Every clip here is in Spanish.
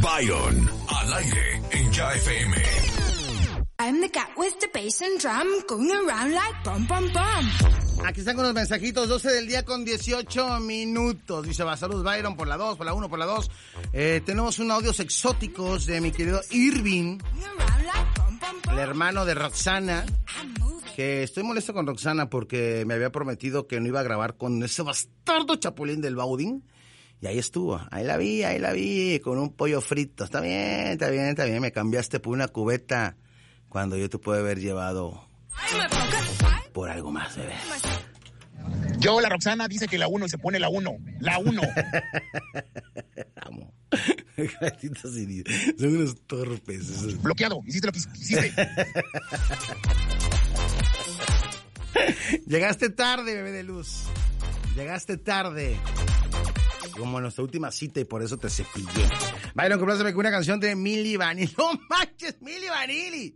Byron, al aire en Ya FM. I'm the cat with the bass and drum, going around like bum bum bum. Aquí están con los mensajitos, 12 del día con 18 minutos. Dice, va, salud Byron, por la 2, por la 1, por la 2. Tenemos unos audios exóticos de mi querido Irving, el hermano de Roxana. Que estoy molesto con Roxana porque me había prometido que no iba a grabar con ese bastardo chapulín del Baudín. Y ahí estuvo, ahí la vi, con un pollo frito. Está bien, me cambiaste por una cubeta cuando yo te puedo haber llevado por algo más, bebé. Yo, la Roxana dice que la 1 y se pone la 1. La 1. Amo. Son unos torpes. Bloqueado, hiciste lo que hiciste. Llegaste tarde, bebé de luz. Llegaste tarde. Como en nuestra última cita y por eso te cepillé. Byron, compláceme con una canción de Milli Vanilli. ¡No manches, Milli Vanilli!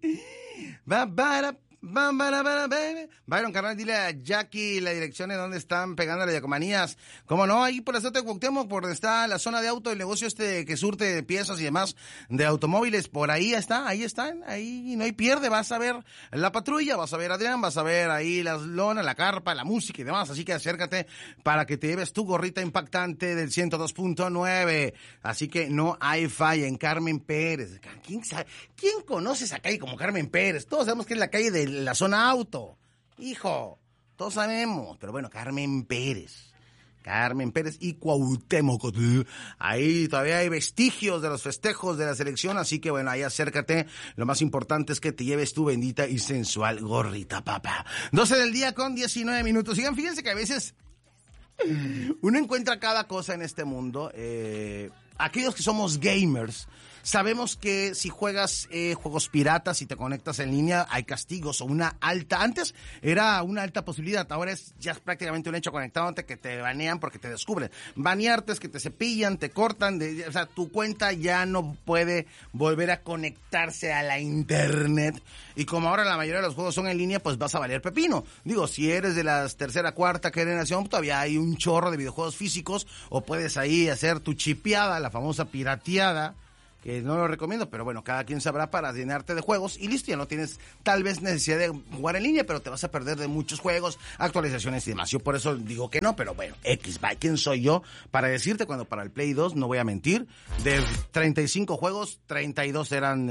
Byron, carnal, dile a Jackie la dirección de donde están pegando las yacomanías. ¿Cómo no? Ahí por la zona de Cuauhtémoc, por donde está la zona de auto, el negocio que surte piezas y demás de automóviles. Por ahí están, ahí no hay pierde. Vas a ver la patrulla, vas a ver a Adrián, vas a ver ahí las lonas, la carpa, la música y demás. Así que acércate para que te lleves tu gorrita impactante del 102.9. Así que no hay falla en Carmen Pérez. ¿Quién sabe? ¿Quién conoce esa calle como Carmen Pérez? Todos sabemos que es la calle de la zona auto. Hijo, todos sabemos. Pero bueno, Carmen Pérez y Cuauhtémoc. Ahí todavía hay vestigios de los festejos de la selección, así que bueno, ahí acércate. Lo más importante es que te lleves tu bendita y sensual gorrita, papá. 12 del día con 19 minutos. Sigan, fíjense que a veces uno encuentra cada cosa en este mundo. Aquellos que somos gamers, sabemos que si juegas juegos piratas y te conectas en línea, hay castigos o una alta. Antes era una alta posibilidad, ahora es ya prácticamente un hecho conectándote que te banean porque te descubren. Banearte es que te cepillan, te cortan, o sea, tu cuenta ya no puede volver a conectarse a la internet. Y como ahora la mayoría de los juegos son en línea, pues vas a valer pepino. Digo, si eres de la tercera, cuarta generación, todavía hay un chorro de videojuegos físicos, o puedes ahí hacer tu chipeada, la famosa pirateada, que no lo recomiendo, pero bueno, cada quien sabrá, para llenarte de juegos y listo, ya no tienes tal vez necesidad de jugar en línea, pero te vas a perder de muchos juegos, actualizaciones y demás. Yo por eso digo que no, pero bueno, ¿quién soy yo para decirte cuando para el Play 2, no voy a mentir, de 35 juegos, 32 eran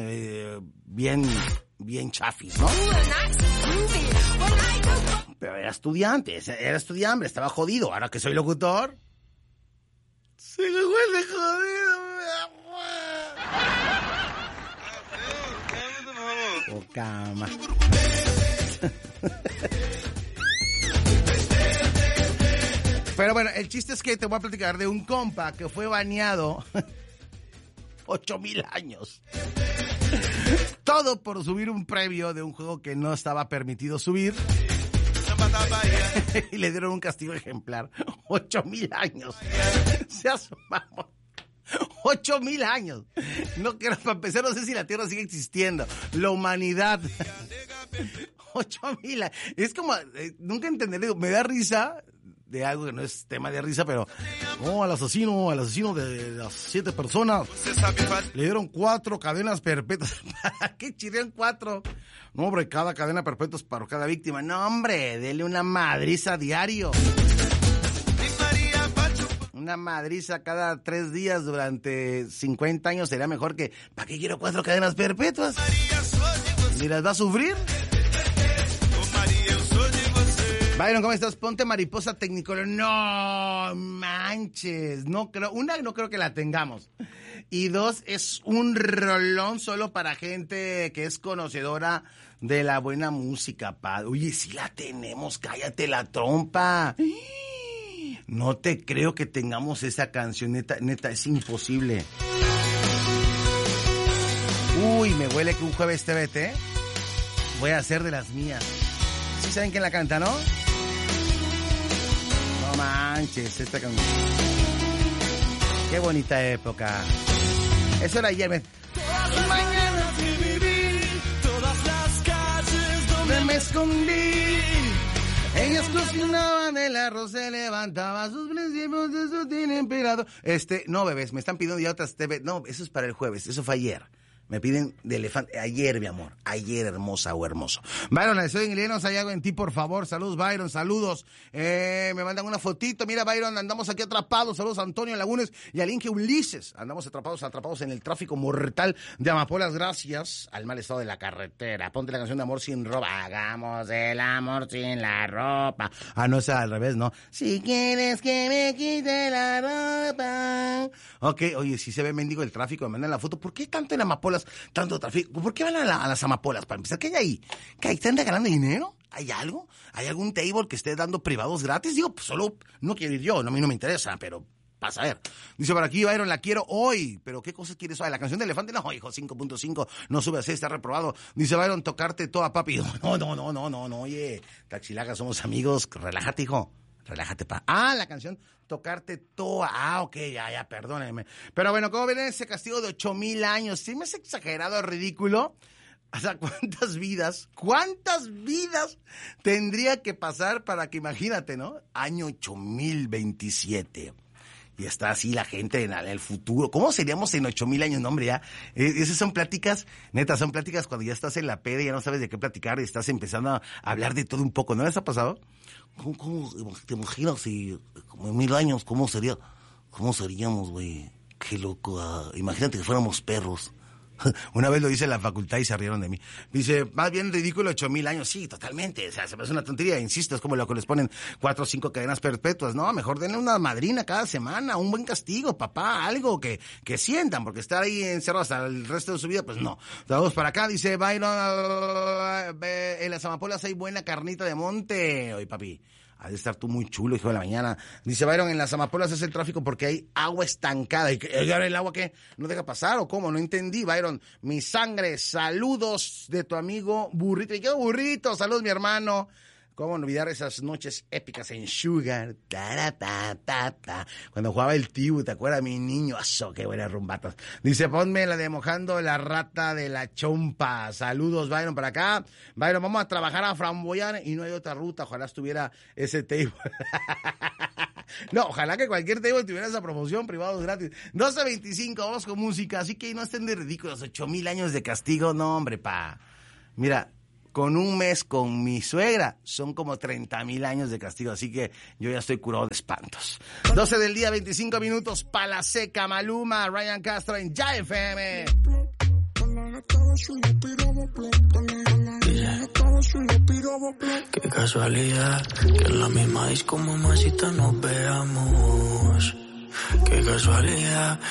bien chafis, ¿no? Pero era estudiante, estaba jodido. Ahora que soy locutor, se me huele jodido. Oh, cama. Pero bueno, el chiste es que te voy a platicar de un compa que fue baneado 8,000 años. Todo por subir un previo de un juego que no estaba permitido subir. Y le dieron un castigo ejemplar. 8,000 años. Se asomamos. 8,000 años. No quiero, para empezar, no sé si la Tierra sigue existiendo. La humanidad. 8,000 años. Es como, nunca entenderé, me da risa de algo que no es tema de risa, pero al asesino de las 7 personas le dieron 4 cadenas perpetuas. ¿Para qué chirrían 4? No, hombre, cada cadena perpetua es para cada víctima. No, hombre, dele una madriza diario. Una madriza cada 3 días durante 50 años sería mejor que... ¿Para qué quiero 4 cadenas perpetuas? ¿Ni las va a sufrir? Byron, ¿cómo estás? Ponte mariposa Technicolor. No manches. No creo que la tengamos. Y 2, es un rolón solo para gente que es conocedora de la buena música, pa. Oye, si la tenemos, cállate la trompa. No te creo que tengamos esa canción, neta, es imposible. Uy, me huele que un jueves TVT voy a hacer de las mías. ¿Sí saben quién la canta, no? No manches, esta canción. Qué bonita época. Eso era ayer. Mañana viví todas las calles donde me escondí. Ellos cocinaban el arroz, se levantaba sus principios de su emperador. No, bebés, me están pidiendo ya otras TV. No, eso es para el jueves, eso fue ayer. Me piden de elefante. Ayer, mi amor. Ayer, hermosa o hermoso. Byron, soy inglenos, hay algo en ti, por favor. Saludos, Byron, saludos. Me mandan una fotito. Mira, Byron, andamos aquí atrapados. Saludos a Antonio Lagunes y al Inge Ulises. Andamos atrapados en el tráfico mortal de Amapolas, gracias al mal estado de la carretera. Ponte la canción de Amor sin ropa. Hagamos el amor sin la ropa. Ah, no, es al revés, ¿no? Si quieres que me quite la ropa. Ok, oye, si se ve mendigo el tráfico, me mandan la foto. ¿Por qué tanto en Amapolas? Tanto tráfico. ¿Por qué van a las amapolas? Para empezar, ¿qué hay ahí? ¿Qué hay? ¿Están regalando dinero? ¿Hay algo? ¿Hay algún table que esté dando privados gratis? Digo, pues solo no quiero ir yo, a mí no me interesa, pero pasa a ver. Dice por aquí, Byron, la quiero hoy. ¿Pero qué cosas quieres hoy? ¿La canción de Elefante? No, hijo, 5.5, no sube así, está reprobado. Dice Byron, tocarte toda, papi. No, oye, Taxilaga, somos amigos, relájate, hijo. Relájate, pa. Ah, la canción Tocarte Toa. Ah, ok, ya, perdónenme. Pero bueno, ¿cómo ven ese castigo de 8,000 años? ¿Sí me es exagerado, ridículo? O sea, ¿cuántas vidas tendría que pasar para que, imagínate, ¿no? Año 8027. Y está así la gente en el futuro. ¿Cómo seríamos en 8,000 años? No, hombre, ya. Esas son pláticas, neta, son pláticas cuando ya estás en la peda y ya no sabes de qué platicar y estás empezando a hablar de todo un poco. ¿No les ha pasado? ¿Cómo te imaginas si, como en 1000 años, cómo seríamos, güey? Qué loco. Imagínate que fuéramos perros. Una vez lo hice en la facultad y se rieron de mí. Dice, más bien ridículo 8,000 años. Sí, totalmente. O sea, se me hace una tontería. Insisto, es como lo que les ponen 4 o 5 cadenas perpetuas. No, mejor denle una madrina cada semana, un buen castigo, papá, algo que sientan, porque estar ahí encerrados hasta el resto de su vida, pues no. Saludos para acá, dice Byron, en las amapolas hay buena carnita de monte. Oye, papi, ha de estar tú muy chulo, hijo de la mañana. Dice Byron, en las amapolas es el tráfico porque hay agua estancada. ¿Y ahora el agua qué? ¿No deja pasar o cómo? No entendí, Byron. Mi sangre, saludos de tu amigo Burrito. ¿Y qué burrito? Saludos, mi hermano. ¿Cómo olvidar esas noches épicas en Sugar? Cuando jugaba el Tibu, ¿te acuerdas, mi niño? ¡Aso, qué buenas rumbatas! Dice, ponme la de Mojando la Rata de la Chompa. Saludos, Byron, para acá. Byron, vamos a trabajar a Framboyán y no hay otra ruta. Ojalá estuviera ese table. No, ojalá que cualquier table tuviera esa promoción, privados gratis. 12:25, vamos con música. Así que no estén de ridículos. 8,000 años de castigo. No, hombre, pa. Mira, con un mes con mi suegra son como 30,000 años de castigo, así que yo ya estoy curado de espantos. 12 del día, 25 minutos, Pala Seca, Maluma, Ryan Castro en Ya FM. Qué casualidad que en la misma disco, mamacita, nos veamos. Qué casualidad